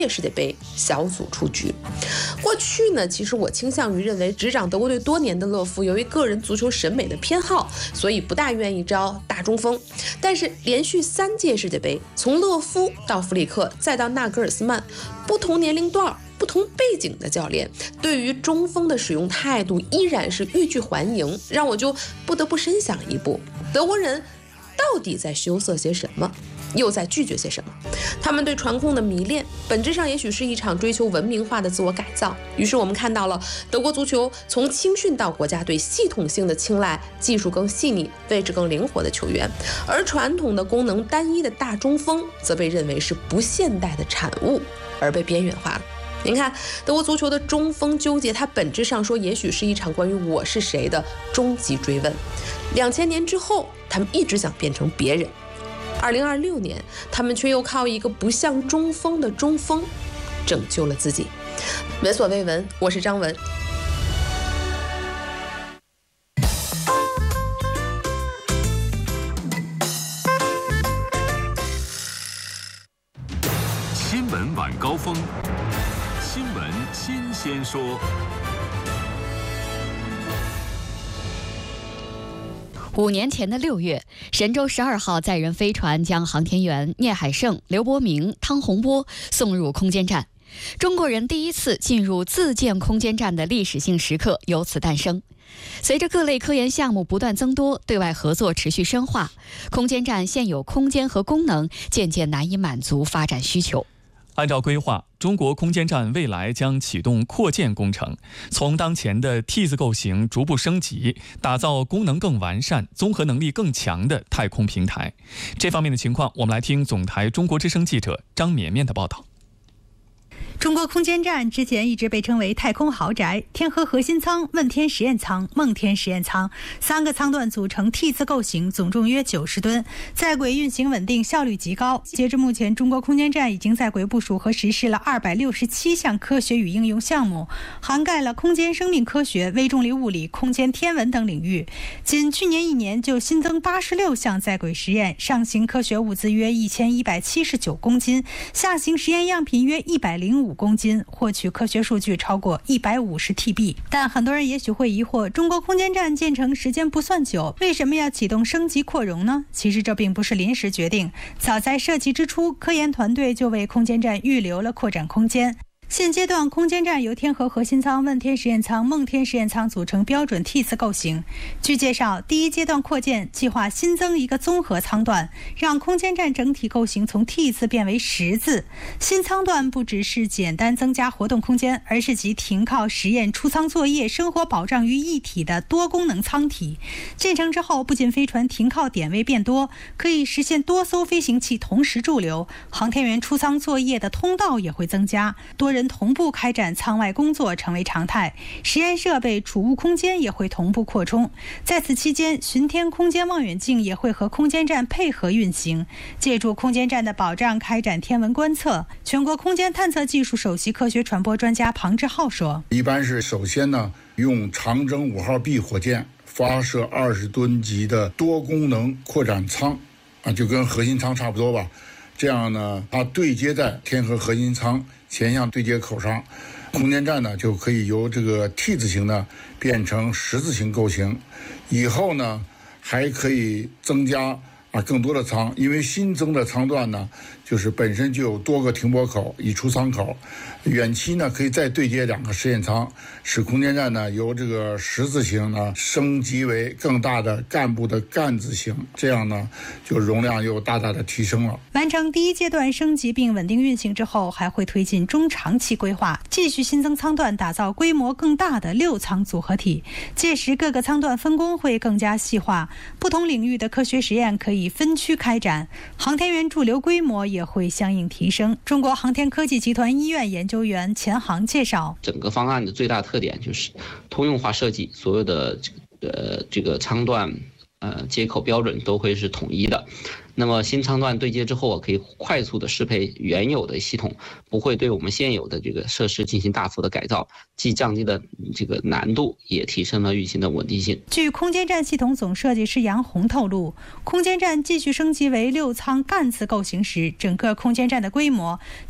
世界杯小组出局。过去呢，其实我倾向于认为，执掌德国队多年的勒夫，由于个人足球审美的偏好，所以不大愿意招大中锋。但是连续3届世界杯，从勒夫到弗里克，再到纳格尔斯曼，不同年龄段、不同背景的教练对于中锋的使用态度依然是欲拒还迎，让我就不得不深想一步：德国人到底在羞涩些什么？又在拒绝些什么？他们对传控的迷恋，本质上也许是一场追求文明化的自我改造。于是我们看到了德国足球从青训到国家队系统性的青睐技术更细腻、位置更灵活的球员，而传统的功能单一的大中锋则被认为是不现代的产物，而被边缘化了。您看，德国足球的中锋纠结，它本质上说也许是一场关于我是谁的终极追问。2000年之后，他们一直想变成别人。2026年，他们却又靠一个不像中锋的中锋拯救了自己。闻所未闻，我是张文。 新闻晚高峰，新闻新鲜说。 5年前的6月，神舟12号载人飞船将航天员聂海胜、刘伯明、汤洪波送入空间站，中国人第一次进入自建空间站的历史性时刻由此诞生。随着各类科研项目不断增多，对外合作持续深化，空间站现有空间和功能渐渐难以满足发展需求。 按照规划，中国空间站未来将启动扩建工程，从当前的 T 字构型逐步升级，打造功能更完善、综合能力更强的太空平台。这方面的情况，我们来听总台中国之声记者张绵绵的报道。 中国空间站之前一直被称为太空豪宅，天河核心舱、问天实验舱、梦天实验舱3个舱段组成 T 字构型，总重约90吨，在轨运行稳定，效率极高。截至目前，中国空间站已经在轨部署和实施了267项科学与应用项目，涵盖了空间生命科学、微重力物理、空间天文等领域。仅去年1年就新增86项在轨实验，上行科学物资约1179公斤，下行实验样品约105公斤，获取科学数据超过150 TB。 但很多人也许会疑惑，中国空间站建成时间不算久，为什么要启动升级扩容呢？其实这并不是临时决定，早在设计之初，科研团队就为空间站预留了扩展空间。现阶段，空间站由天河核心舱、问天实验舱、梦天实验舱组成标准 T 字构型。据介绍，第一阶段扩建计划新增一个综合舱段，让空间站整体构型从 T 字变为10字。新舱段不只是简单增加活动空间，而是集停靠、实验、出舱作业、生活保障于一体的多功能舱体。建成之后，不仅飞船停靠点位变多，可以实现多艘飞行器同时驻留，航天员出舱作业的通道也会增加，多人同步开展舱外工作成为常态，实验设备、储物空间也会同步扩充。在此期间，巡天空间望远镜也会和空间站配合运行，借助空间站的保障开展天文观测。全国空间探测技术首席科学传播专家庞志浩说：“ 一般是首先呢，用长征5号 B 火箭发射20吨级的多功能扩展舱，就跟核心舱差不多吧。这样呢，它对接在天河核心舱前向对接口上，空间站呢就可以由这个 T 字形呢变成10字形构型。以后呢，还可以增加更多的舱，因为新增的舱段呢，就是本身就有多个停泊口、以出舱口，远期呢可以再对接2个实验舱，使空间站呢由这个10字形呢升级为更大的干部的干字形，这样呢就容量又大大的提升了。 完成第一阶段升级并稳定运行之后，还会推进中长期规划，继续新增舱段，打造规模更大的6舱组合体。届时各个舱段分工会更加细化，不同领域的科学实验可以分区开展，航天员驻留规模也会相应提升。中国航天科技集团医院研究员钱航介绍， 整个方案的最大特点就是通用化设计，所有的这个舱段接口标准都会是统一的。那么新舱段对接之后，可以快速的适配原有的系统，不会对我们现有的这个设施进行大幅的改造，既降低了这个难度，也提升了运行的稳定性。 据空间站系统总设计师杨红透露，空间站继续升级为6舱干字构型时，整个空间站的规模